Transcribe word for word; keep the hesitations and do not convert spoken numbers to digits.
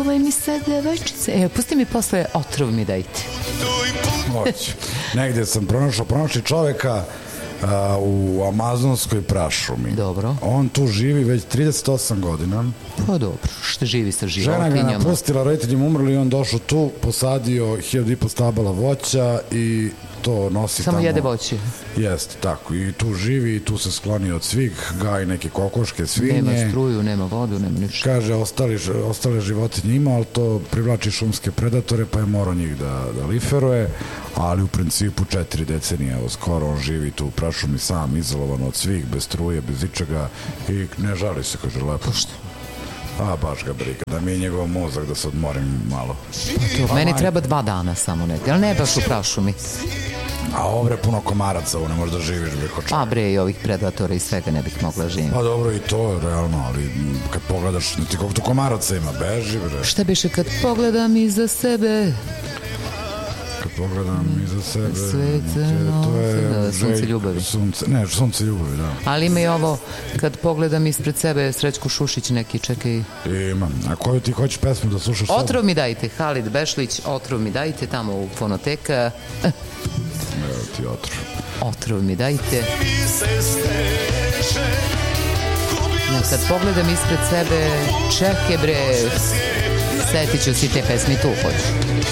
čuvaj mi se devojčice. E, pusti mi posle Otrov mi dajte. Hoću. Negde sam pronašao, pronašli čoveka uh, u amazonskoj prašumi. Dobro. On tu živi već trideset osam godina. Pa dobro, što živi sa životinjama. Žena ga napustila, roditeljima umrli i on došao tu, posadio hiljadu i po stabala voća i to nosi samo tamo. jede voće. Jeste, tako. I tu živi i tu se skloni od svih, gaji neke kokoške, svinje. Nema struju, nema vodu, nema ništa. Kaže, ostali, ostale životinje ima, ali to privlači šumske predatore, pa je morao njih da, da liferuje, ali u principu četiri decenije, evo skoro on živi tu u prašumi sam, izolovan od svih, bez struje, bez ičega i ne žali se, kaže, lepo. Što? A, baš ga briga, da mi je njegov mozak da se odmorim malo. To, pa meni treba dva dana samo negdje, ali ne baš u prašumi. A ovre puno komaraca, ovo ne možeš da živiš preko čega. A bre, i ovih predatora i svega ne bih mogla živjeti. Pa dobro, i to je realno, ali kad pogledaš, ti koliko tu komaraca ima, beži bre. Šta biše kad pogledam iza sebe? Kad pogledam iza sebe, Sve crno, to je da, sunce ljubavi. Sunce, ne, sunce ljubavi, da. Ali ima i ovo, kad pogledam ispred sebe, Srećko Šušić neki, čekaj. Imam. A koju ti hoćeš pesmu da slušaš sad? Otrov mi dajte, Halid Bešlić, Otrov mi dajte, tamo u fonoteka. Evo ti otrov. Otrov mi dajte. Ja kad pogledam ispred sebe, čekaj bre, setit ću si te pesmi tu hoću.